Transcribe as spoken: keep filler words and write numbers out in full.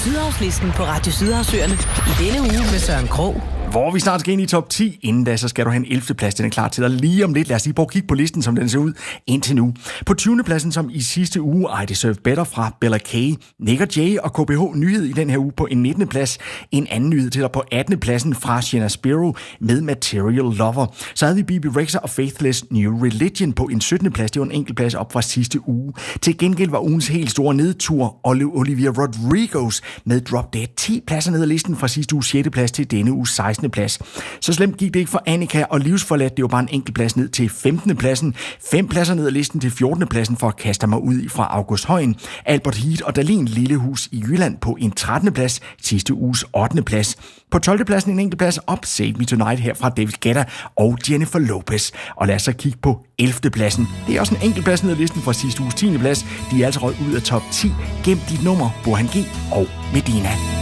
Sydhavslisten på Radio Sydhavsøerne i denne uge med Søren Krog. Hvor vi snart skal ind i top ti. Inden da, så skal du have en ellevte plads. Den er klar til dig lige om lidt. Lad os lige prøve at kigge på listen, som den ser ud indtil nu. På tyvende pladsen, som i sidste uge, I Deserve Better fra Bella K. Nick og Jay og K B H nyhed i den her uge på en nittende plads. En anden nyhed til dig på attende pladsen fra Sienna Spiro med Material Lover. Så havde vi B B Rexha og Faithless New Religion på en syttende plads. Det var en enkelt plads op fra sidste uge. Til gengæld var ugens helt store nedtur Olivia Rodrigos med Drop Dead. ti pladser ned ad listen fra sidste uge, sjette plads til denne uge sekstende plads. Så slemt gik det ikke for Annika og Livsforladt. Det var bare en enkelt plads ned til femtende pladsen. Fem pladser ned ad listen til fjortende pladsen for at kaste mig ud i fra August Højen. Albert Heat og Dalin Lillehus i Jylland på en trettende plads. Sidste uges ottende plads. På tolvte pladsen en enkelt plads op Save Me Tonight her fra David Guetta og Jennifer Lopez. Og lad os så kigge på ellevte pladsen. Det er også en enkelt plads ned ad listen fra sidste uges tiende plads. De er altså røget ud af top ti. Gem dit nummer, Burhan G og Medina.